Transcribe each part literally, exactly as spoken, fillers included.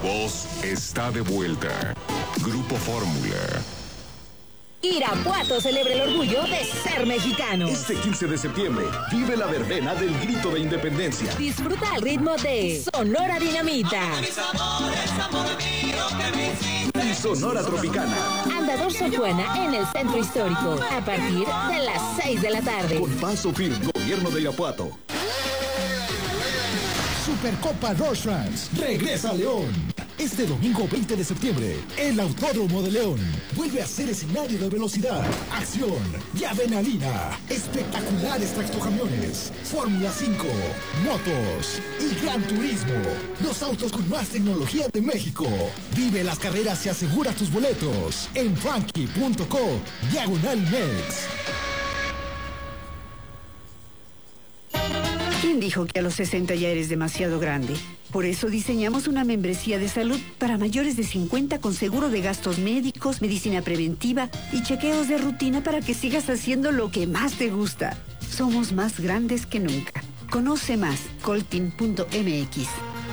Voz está de vuelta. Grupo Fórmula. Irapuato celebra el orgullo de ser mexicano. Este quince de septiembre, vive la verbena del grito de independencia. Disfruta al ritmo de Sonora Dinamita. Y Sonora Tropicana. Andador Sor Juana en el Centro Histórico. A partir de las seis de la tarde. Con paso firme, Gobierno de Irapuato. Supercopa Rorschach regresa a León. Este domingo veinte de septiembre, el Autódromo de León vuelve a ser escenario de velocidad, acción y adrenalina. Espectaculares tractocamiones, Fórmula cinco, motos y Gran Turismo. Los autos con más tecnología de México. Vive las carreras y asegura tus boletos en frankie punto co diagonal mex. ¿Quién dijo que a los sesenta ya eres demasiado grande? Por eso diseñamos una membresía de salud para mayores de cincuenta con seguro de gastos médicos, medicina preventiva y chequeos de rutina para que sigas haciendo lo que más te gusta. Somos más grandes que nunca. Conoce más, coltin punto mx.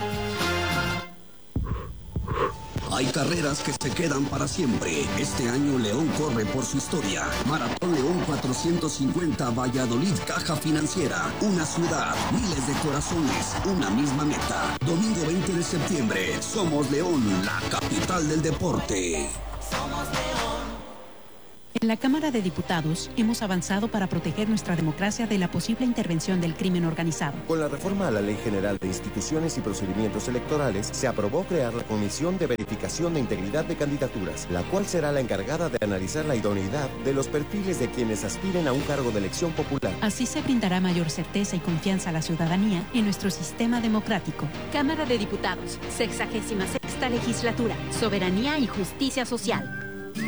Hay carreras que se quedan para siempre. Este año León corre por su historia. Maratón León cuatrocientos cincuenta Valladolid Caja Financiera. Una ciudad, miles de corazones, una misma meta. Domingo veinte de septiembre. Somos León, la capital del deporte. Somos León. En la Cámara de Diputados hemos avanzado para proteger nuestra democracia de la posible intervención del crimen organizado. Con la reforma a la Ley General de Instituciones y Procedimientos Electorales, se aprobó crear la Comisión de Verificación de Integridad de Candidaturas, la cual será la encargada de analizar la idoneidad de los perfiles de quienes aspiren a un cargo de elección popular. Así se brindará mayor certeza y confianza a la ciudadanía en nuestro sistema democrático. Cámara de Diputados, sexagésima sexta legislatura, soberanía y justicia social.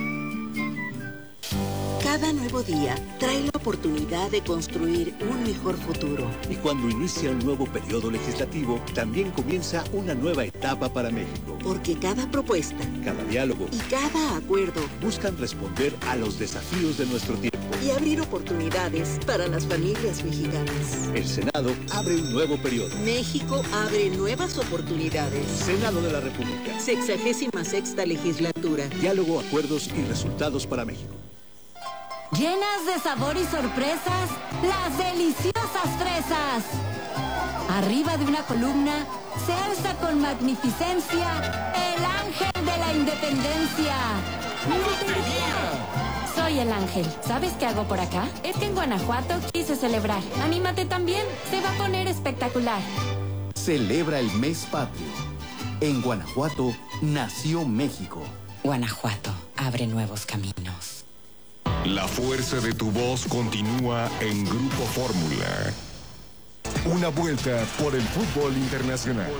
Cada nuevo día trae la oportunidad de construir un mejor futuro. Y cuando inicia un nuevo periodo legislativo, también comienza una nueva etapa para México. Porque cada propuesta, cada diálogo y cada acuerdo buscan responder a los desafíos de nuestro tiempo y abrir oportunidades para las familias mexicanas. El Senado abre un nuevo periodo. México abre nuevas oportunidades. Senado de la República. Sexagésima sexta legislatura. Diálogo, acuerdos y resultados para México. Llenas de sabor y sorpresas, las deliciosas fresas. Arriba de una columna se alza con magnificencia el ángel de la independencia. ¡Lotería! Soy el ángel. ¿Sabes qué hago por acá? Es que en Guanajuato quise celebrar. Anímate también, se va a poner espectacular. Celebra el mes patrio. En Guanajuato nació México. Guanajuato abre nuevos caminos. La fuerza de tu voz continúa en Grupo Fórmula. Una vuelta por el fútbol internacional.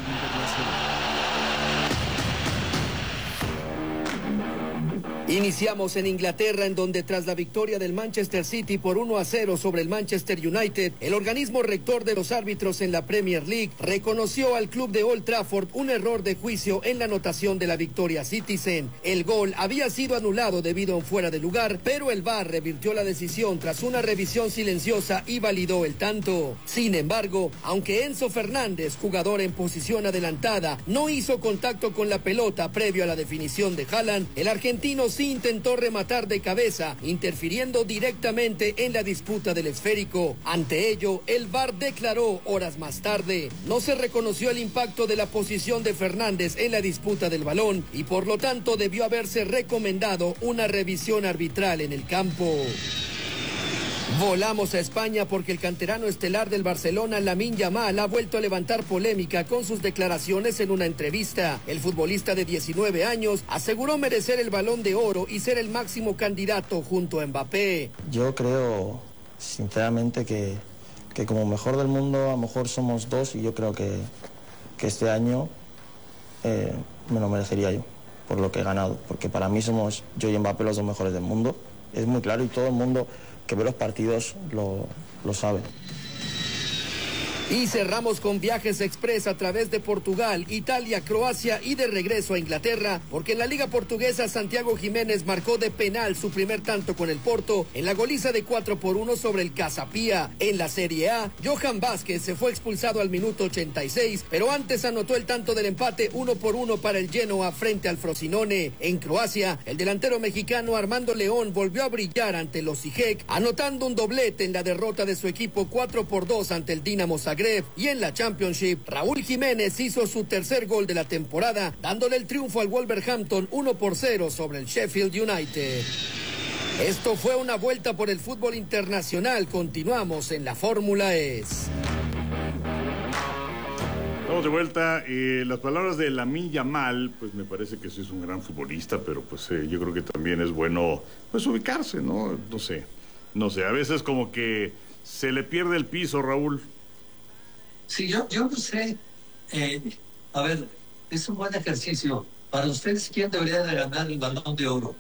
Iniciamos en Inglaterra, en donde tras la victoria del Manchester City por uno a cero sobre el Manchester United, el organismo rector de los árbitros en la Premier League reconoció al club de Old Trafford un error de juicio en la anotación de la victoria Citizen. El gol había sido anulado debido a un fuera de lugar, pero el V A R revirtió la decisión tras una revisión silenciosa y validó el tanto. Sin embargo, aunque Enzo Fernández, jugador en posición adelantada, no hizo contacto con la pelota previo a la definición de Haaland, el argentino sí intentó rematar de cabeza, interfiriendo directamente en la disputa del esférico. Ante ello, el V A R declaró horas más tarde: no se reconoció el impacto de la posición de Fernández en la disputa del balón y por lo tanto debió haberse recomendado una revisión arbitral en el campo. Volamos a España porque el canterano estelar del Barcelona, Lamine Yamal, ha vuelto a levantar polémica con sus declaraciones en una entrevista. El futbolista de diecinueve años aseguró merecer el Balón de Oro y ser el máximo candidato junto a Mbappé. Yo creo, sinceramente, que, que como mejor del mundo a lo mejor somos dos y yo creo que, que este año eh, me lo merecería yo por lo que he ganado. Porque para mí somos yo y Mbappé los dos mejores del mundo. Es muy claro y todo el mundo que ve los partidos lo, lo sabe. Y cerramos con viajes express a través de Portugal, Italia, Croacia y de regreso a Inglaterra, porque en la Liga Portuguesa Santiago Jiménez marcó de penal su primer tanto con el Porto en la goliza de cuatro por uno sobre el Casapía. En la Serie A, Johan Vázquez se fue expulsado al minuto ochenta y seis, pero antes anotó el tanto del empate uno por uno para el Genoa frente al Frosinone. En Croacia, el delantero mexicano Armando León volvió a brillar ante los Osijek, anotando un doblete en la derrota de su equipo cuatro por dos ante el Dinamo Zagreb. Y en la Championship, Raúl Jiménez hizo su tercer gol de la temporada, dándole el triunfo al Wolverhampton uno por cero sobre el Sheffield United. Esto fue una vuelta por el fútbol internacional. Continuamos en la Fórmula E S. Estamos de vuelta. Eh, las palabras de Lamine Yamal, pues me parece que sí es un gran futbolista, pero pues eh, yo creo que también es bueno pues ubicarse, ¿no? No sé, no sé, a veces como que se le pierde el piso, Raúl. Sí, yo, yo no sé, eh, a ver, es un buen ejercicio. Para ustedes, ¿quién debería de ganar el Balón de Oro?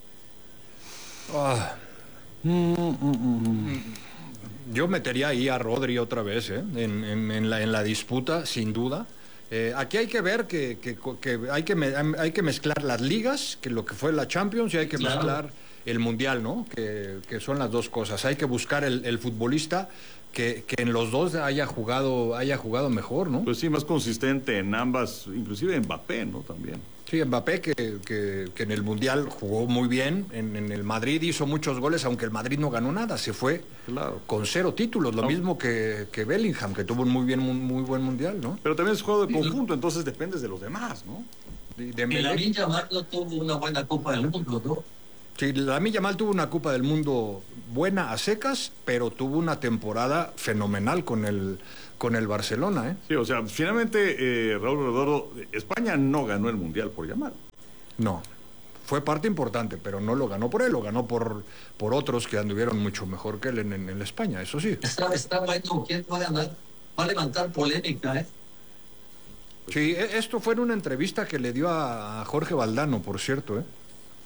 Ah. Mm, mm, mm. Yo metería ahí a Rodri otra vez, ¿eh? en, en, en, la, en la disputa, sin duda. Eh, aquí hay que ver que, que, que, hay que me, hay que mezclar las ligas, que lo que fue la Champions, y hay que claro. mezclar el Mundial, ¿no? Que, que son las dos cosas. Hay que buscar el, el futbolista Que, que en los dos haya jugado haya jugado mejor, ¿no? Pues sí, más consistente en ambas, inclusive Mbappé, ¿no? También. Sí, Mbappé que, que, que en el Mundial jugó muy bien, en, en el Madrid hizo muchos goles, aunque el Madrid no ganó nada, se fue claro. con cero títulos, lo no. mismo que, que Bellingham, que tuvo un muy bien muy, muy buen Mundial, ¿no? Pero también es juego de conjunto, entonces dependes de los demás, ¿no? De, de y Lamine Yamal no tuvo una buena Copa del Mundo, ¿no? Sí, Lamine Yamal tuvo una Copa del Mundo buena a secas, pero tuvo una temporada fenomenal con el con el Barcelona, ¿eh? Sí, o sea, finalmente, eh, Raúl Rodoro, España no ganó el Mundial por Yamal. No, fue parte importante, pero no lo ganó por él, lo ganó por, por otros que anduvieron mucho mejor que él en, en, en España, eso sí. Está, está bueno, ¿quién va a ganar? Va a levantar polémica, ¿eh? Sí, esto fue en una entrevista que le dio a Jorge Valdano, por cierto, ¿eh?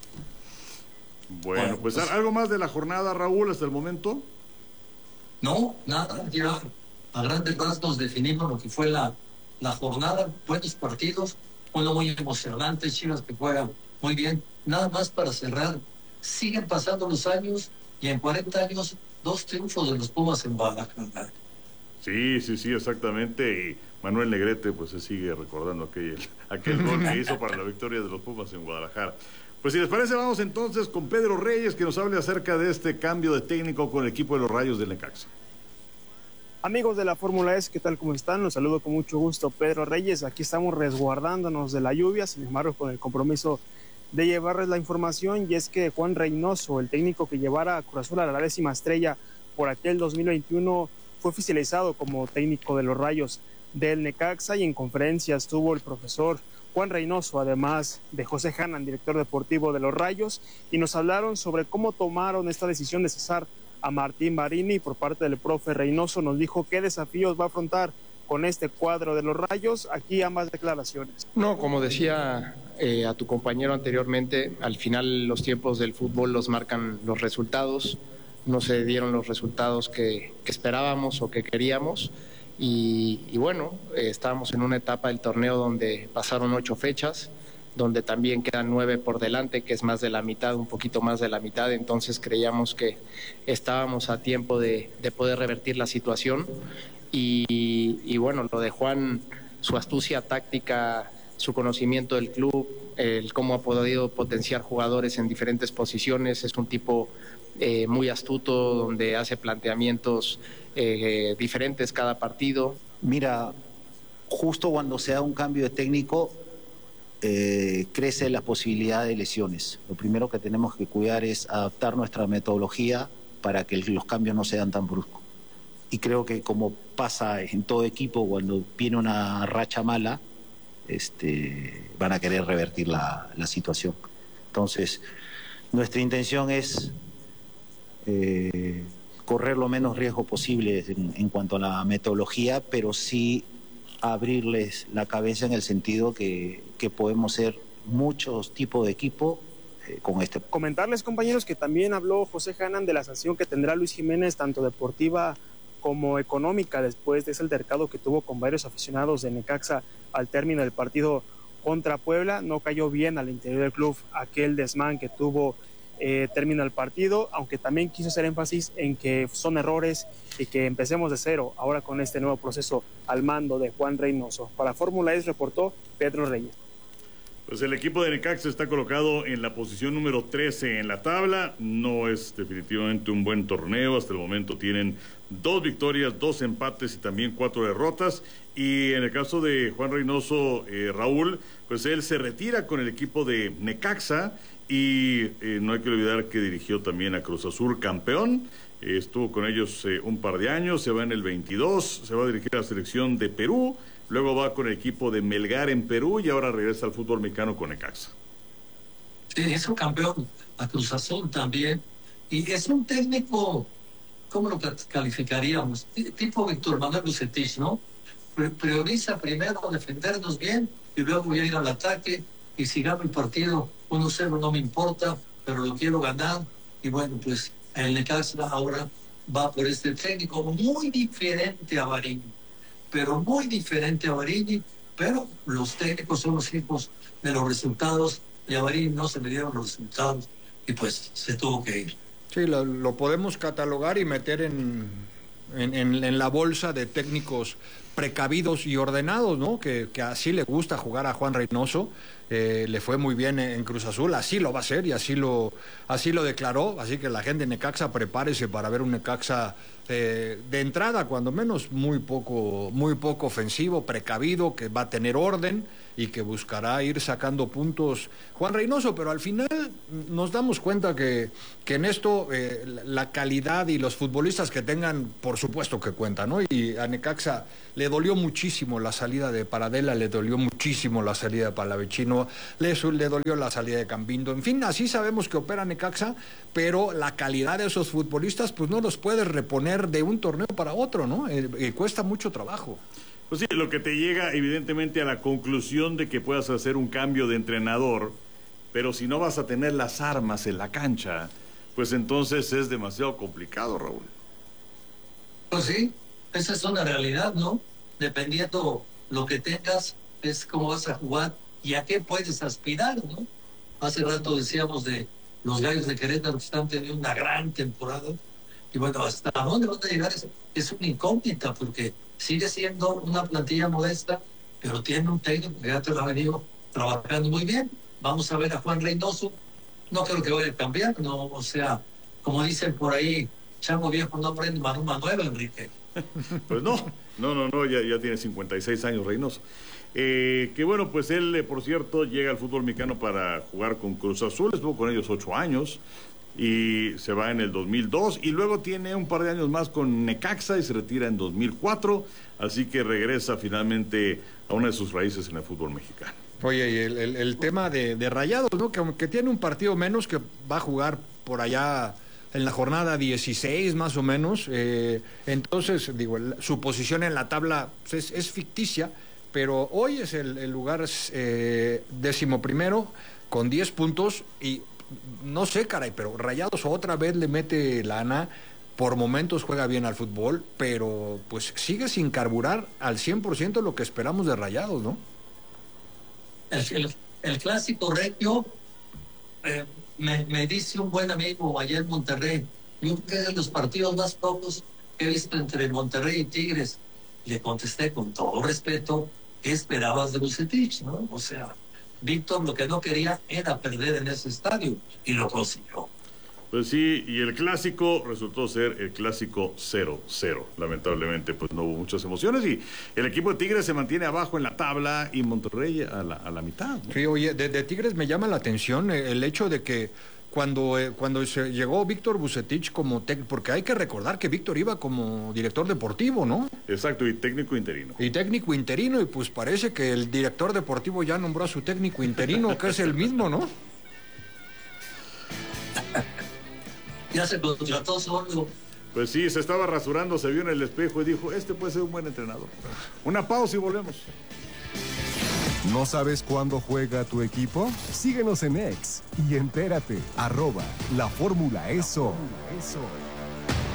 Bueno, pues, pues algo más de la jornada, Raúl, hasta el momento. No, nada, ya a grandes rasgos definimos lo que fue la, la jornada, buenos partidos, uno muy emocionante, Chivas que juega muy bien. Nada más para cerrar, siguen pasando los años y en cuarenta años dos triunfos de los Pumas en Guadalajara. Sí, sí, sí, exactamente, y Manuel Negrete pues se sigue recordando aquel, aquel gol que hizo para la victoria de los Pumas en Guadalajara. Pues si les parece, vamos entonces con Pedro Reyes, que nos hable acerca de este cambio de técnico con el equipo de los Rayos del Necaxa. Amigos de la Fórmula E S, ¿qué tal? ¿Cómo están? Los saludo con mucho gusto, Pedro Reyes. Aquí estamos resguardándonos de la lluvia, sin embargo, con el compromiso de llevarles la información, y es que Juan Reynoso, el técnico que llevara a Cruz Azul a la décima estrella por aquel dos mil veintiuno, fue oficializado como técnico de los Rayos del Necaxa, y en conferencia estuvo el profesor Juan Reynoso, además de José Hanan, director deportivo de los Rayos, y nos hablaron sobre cómo tomaron esta decisión de cesar a Martín Barini. Por parte del profe Reynoso nos dijo qué desafíos va a afrontar con este cuadro de los Rayos. Aquí ambas declaraciones. No, como decía eh, a tu compañero anteriormente, al final los tiempos del fútbol los marcan los resultados. No se dieron los resultados que, que esperábamos o que queríamos. Y, y bueno, eh, estábamos en una etapa del torneo donde pasaron ocho fechas, donde también quedan nueve por delante, que es más de la mitad, un poquito más de la mitad. Entonces creíamos que estábamos a tiempo de, de poder revertir la situación. Y, y bueno, lo de Juan, su astucia táctica, su conocimiento del club, el cómo ha podido potenciar jugadores en diferentes posiciones, es un tipo eh, muy astuto, donde hace planteamientos eh, diferentes cada partido. Mira, justo cuando se da un cambio de técnico, eh, crece la posibilidad de lesiones. Lo primero que tenemos que cuidar es adaptar nuestra metodología para que los cambios no sean tan bruscos. Y creo que, como pasa en todo equipo, cuando viene una racha mala, este, van a querer revertir la, la situación. Entonces, nuestra intención es eh, correr lo menos riesgo posible en, en cuanto a la metodología, pero sí abrirles la cabeza en el sentido que, que podemos ser muchos tipos de equipo eh, con este. Comentarles, compañeros, que también habló José Hanan de la sanción que tendrá Luis Jiménez, tanto deportiva como económica después de ese altercado que tuvo con varios aficionados de Necaxa al término del partido contra Puebla. No cayó bien al interior del club aquel desmán que tuvo eh, término del partido, aunque también quiso hacer énfasis en que son errores y que empecemos de cero ahora con este nuevo proceso al mando de Juan Reynoso. Para Fórmula E reportó Pedro Reyes. Pues el equipo de Necaxa está colocado en la posición número trece en la tabla. No es definitivamente un buen torneo. Hasta el momento tienen dos victorias, dos empates y también cuatro derrotas. Y en el caso de Juan Reynoso, eh, Raúl, pues él se retira con el equipo de Necaxa. Y eh, no hay que olvidar que dirigió también a Cruz Azul, campeón. Eh, estuvo con ellos eh, un par de años. Se va en el veintidós. Se va a dirigir a la selección de Perú. Luego va con el equipo de Melgar en Perú y ahora regresa al fútbol mexicano con Necaxa. Sí, es un campeón a Cruz Azul también. Y es un técnico, ¿cómo lo calificaríamos? Tipo Víctor Manuel Bucetich, ¿no? Prioriza primero defendernos bien y luego voy a ir al ataque y si gano el partido uno cero no me importa, pero lo quiero ganar. Y bueno, pues el Necaxa ahora va por este técnico muy diferente a Varini. pero muy diferente a Varini, pero los técnicos son los hijos de los resultados, y a Varini no se le dieron los resultados, y pues se tuvo que ir. Sí, lo, lo podemos catalogar y meter en, en, en, en la bolsa de técnicos precavidos y ordenados, ¿no? Que, que así le gusta jugar a Juan Reynoso. Eh, le fue muy bien en Cruz Azul, así lo va a hacer y así lo, así lo declaró. Así que la gente de Necaxa, prepárese para ver un Necaxa eh, de entrada, cuando menos, muy poco, muy poco ofensivo, precavido, que va a tener orden y que buscará ir sacando puntos Juan Reynoso, pero al final nos damos cuenta que, que en esto eh, la calidad y los futbolistas que tengan, por supuesto que cuentan, ¿no? Y a Necaxa le dolió muchísimo la salida de Paradela, le dolió muchísimo la salida de Palavecino, le, le dolió la salida de Cambindo, en fin, así sabemos que opera Necaxa, pero la calidad de esos futbolistas pues no los puedes reponer de un torneo para otro, ¿no? Eh, eh, cuesta mucho trabajo. Pues sí, lo que te llega evidentemente a la conclusión de que puedas hacer un cambio de entrenador, pero si no vas a tener las armas en la cancha, pues entonces es demasiado complicado, Raúl. Pues sí, esa es una realidad, ¿no? Dependiendo lo que tengas, es cómo vas a jugar y a qué puedes aspirar, ¿no? Hace rato decíamos de los Gallos de Querétaro que están teniendo una gran temporada, y bueno, hasta dónde van a llegar es, es una incógnita, porque sigue siendo una plantilla modesta, pero tiene un técnico que ya te lo ha venido trabajando muy bien. Vamos a ver a Juan Reynoso, no creo que vaya a cambiar, no, o sea, como dicen por ahí, chango viejo no aprende maroma nueva, Enrique. Pues no, no, no, no, ya, ya tiene cincuenta y seis años Reynoso. Eh, que bueno, pues él, eh, por cierto, llega al fútbol mexicano para jugar con Cruz Azul, estuvo con ellos ocho años, y se va en el dos mil dos, y luego tiene un par de años más con Necaxa y se retira en dos mil cuatro, así que regresa finalmente a una de sus raíces en el fútbol mexicano. Oye, y el, el, el tema de, de Rayados, ¿no? Que aunque tiene un partido menos, que va a jugar por allá en la jornada dieciséis más o menos, eh, entonces, digo, el, su posición en la tabla es, es ficticia, pero hoy es el, el lugar eh, décimo primero con diez puntos y no sé, caray, pero Rayados otra vez le mete lana, por momentos juega bien al fútbol, pero pues sigue sin carburar al cien por ciento lo que esperamos de Rayados, ¿no? El, el, el clásico regio, eh, me, me dice un buen amigo allá en Monterrey, yo creo que es de los partidos más pocos que he visto entre Monterrey y Tigres. Le contesté con todo respeto, ¿qué esperabas de Bucetich, no? O sea, Víctor lo que no quería era perder en ese estadio y lo consiguió. Pues sí, y el clásico resultó ser el clásico cero cero. Lamentablemente, pues no hubo muchas emociones y el equipo de Tigres se mantiene abajo en la tabla y Monterrey a la, a la mitad, ¿no? Sí, oye, de, de Tigres me llama la atención el hecho de que cuando, eh, cuando se llegó Víctor Bucetich como técnico, porque hay que recordar que Víctor iba como director deportivo, ¿no? Exacto, y técnico interino. Y técnico interino, y pues parece que el director deportivo ya nombró a su técnico interino, que es el mismo, ¿no? Ya se contrató solo. Pues sí, se estaba rasurando, se vio en el espejo y dijo, este puede ser un buen entrenador. Una pausa y volvemos. ¿No sabes cuándo juega tu equipo? Síguenos en X y entérate, arroba la Fórmula E S O.